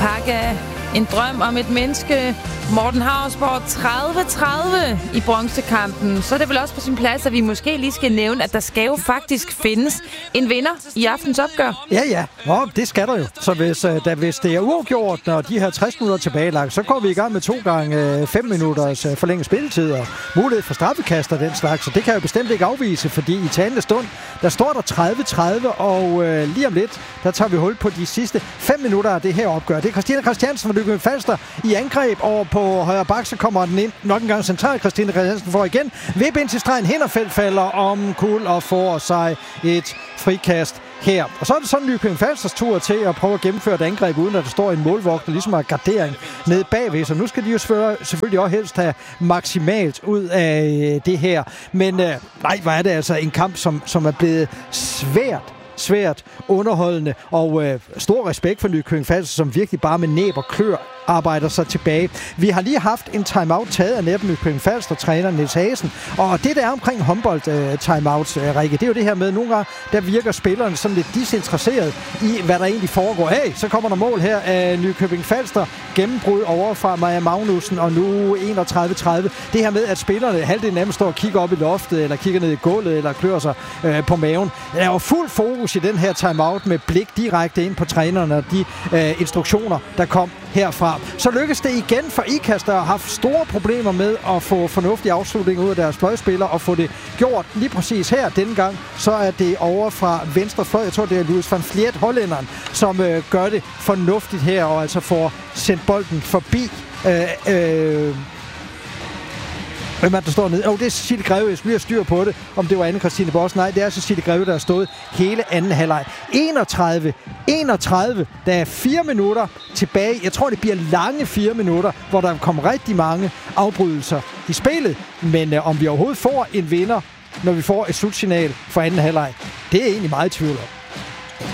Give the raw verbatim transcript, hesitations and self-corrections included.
pakke af en drøm om et menneske. Morten Hausborg tredive tredive i bronzekampen. Så er det vel også på sin plads, at vi måske lige skal nævne, at der skal jo faktisk findes en vinder i aftens opgør. Ja, ja. Nå, det skal der jo. Så hvis, uh, da, hvis det er uafgjort, når de her tres minutter tilbagelagt, så går vi i gang med to gange fem minutters uh, forlænget spilletid og mulighed for straffekast og den slags. Så det kan jeg jo bestemt ikke afvise, fordi i talende stund, der står der tredive tredive, og uh, lige om lidt, der tager vi hul på de sidste fem minutter af det her opgør. Det er Christina Christiansen fra Nykøbing Falster i angreb over på højre bak, så kommer den ind. Nok en gang centralt. Christina Christiansen får igen. Vip ind til stregen. Hinderfeldt falder om kul og får sig et frikast her. Og så er det sådan Nykøbing Falsters tur til at prøve at gennemføre et angreb, uden at der står en målvogter, ligesom har gardering nede bagved. Så nu skal de jo selvfølgelig også helst have maksimalt ud af det her. Men øh, nej, hvor er det altså en kamp, som, som er blevet svært svært underholdende, og øh, stor respekt for Nykøbing Falster, som virkelig bare med næb og klør arbejder sig tilbage. Vi har lige haft en timeout taget af netop Nykøbing Falster træner Niels Hagen, og det der er omkring håndbold uh, timeouts, uh, Rikke, det er jo det her med, nogle gange, der virker spillerne sådan lidt disinteresseret i, hvad der egentlig foregår. Hey, så kommer der mål her af Nykøbing Falster, gennembrud over fra Maja Magnussen, og nu enogtredive tredive. Det her med, at spillerne halvdelen af dem står og kigger op i loftet, eller kigger ned i gulvet, eller klør sig uh, på maven. Der er jo fuld fokus i den her timeout med blik direkte ind på trænerne og de uh, instruktioner, der kom herfra. Så lykkes det igen for Ikast, der har haft store problemer med at få fornuftig afslutning ud af deres fløjspillere og få det gjort lige præcis her. Denne gang så er det over fra venstre fløj. Jeg tror, det er Louis van Vliet, hollænderen, som øh, gør det fornuftigt her og altså får sendt bolden forbi øh, øh, Hvem er der står nede? Åh, oh, det er Cecilie Greve. Jeg skulle lige have styr på det, om det var Anne-Christine Boss. Nej, det er Cecilie Greve, der har stået hele anden halvleg. enogtredive enogtredive. Der er fire minutter tilbage. Jeg tror, det bliver lange fire minutter, hvor der kommer rigtig mange afbrydelser i spillet. Men øh, om vi overhovedet får en vinder, når vi får et slutsignal for anden halvleg, det er egentlig meget i tvivl om.